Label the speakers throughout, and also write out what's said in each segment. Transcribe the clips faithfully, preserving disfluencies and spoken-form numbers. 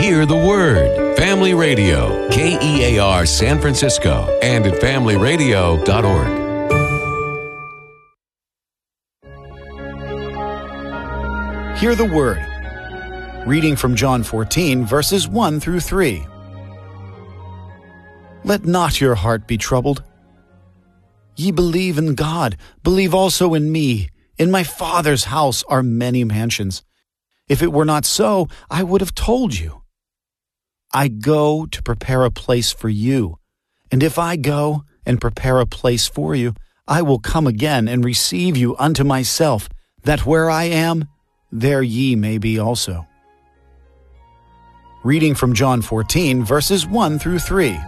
Speaker 1: Hear the Word. Family Radio, K E A R San Francisco, and at family radio dot org.
Speaker 2: Hear the Word. Reading from John fourteen, verses one through three. Let not your heart be troubled. Ye believe in God, believe also in me. In my Father's house are many mansions. If it were not so, I would have told you. I go to prepare a place for you. And if I go and prepare a place for you, I will come again and receive you unto myself, that where I am, there ye may be also. Reading from John fourteen, verses one through three.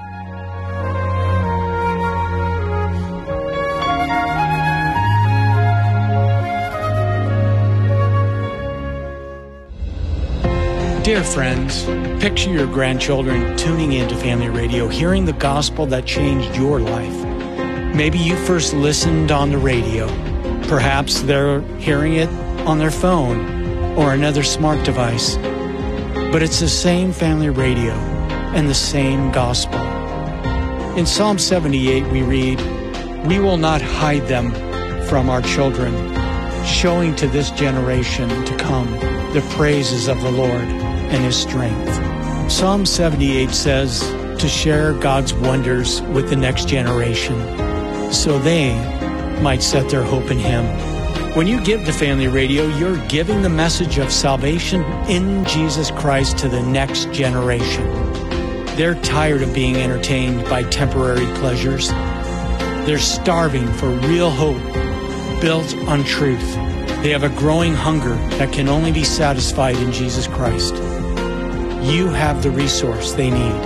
Speaker 3: Dear friends, picture your grandchildren tuning into Family Radio, hearing the gospel that changed your life. Maybe you first listened on the radio. Perhaps they're hearing it on their phone or another smart device. But it's the same Family Radio and the same gospel. In Psalm seventy-eight we read, "We will not hide them from our children, showing to this generation to come the praises of the Lord and His strength." Psalm seventy-eight says to share God's wonders with the next generation so they might set their hope in Him. When you give to Family Radio, you're giving the message of salvation in Jesus Christ to the next generation. They're tired of being entertained by temporary pleasures. They're starving for real hope built on truth. They have a growing hunger that can only be satisfied in Jesus Christ. You have the resource they need.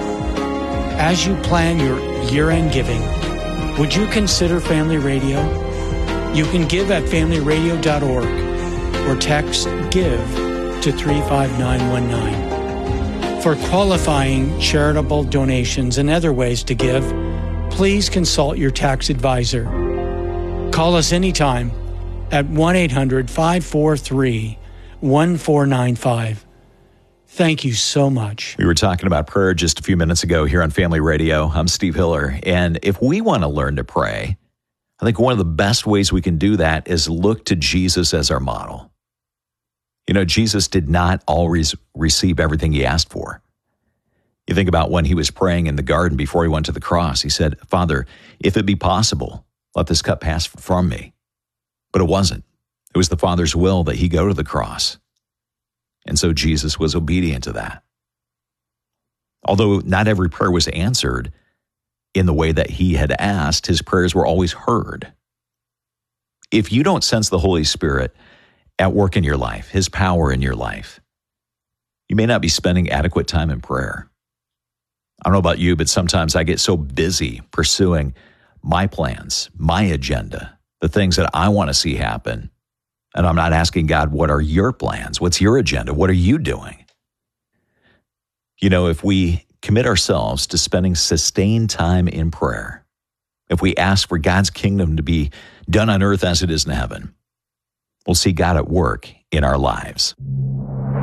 Speaker 3: As you plan your year-end giving, would you consider Family Radio? You can give at family radio dot org or text GIVE to three five nine one nine. For qualifying charitable donations and other ways to give, please consult your tax advisor. Call us anytime at one eight hundred five four three one four nine five. Thank you so much.
Speaker 4: We were talking about prayer just a few minutes ago here on Family Radio. I'm Steve Hiller, and if we want to learn to pray, I think one of the best ways we can do that is look to Jesus as our model. You know, Jesus did not always receive everything He asked for. You think about when He was praying in the garden before He went to the cross. He said, "Father, if it be possible, let this cup pass from me." But it wasn't. It was the Father's will that He go to the cross. And so Jesus was obedient to that. Although not every prayer was answered in the way that He had asked, His prayers were always heard. If you don't sense the Holy Spirit at work in your life, His power in your life, you may not be spending adequate time in prayer. I don't know about you, but sometimes I get so busy pursuing my plans, my agenda, the things that I want to see happen, and I'm not asking God, what are your plans? What's your agenda? What are you doing? You know, if we commit ourselves to spending sustained time in prayer, if we ask for God's kingdom to be done on earth as it is in heaven, we'll see God at work in our lives.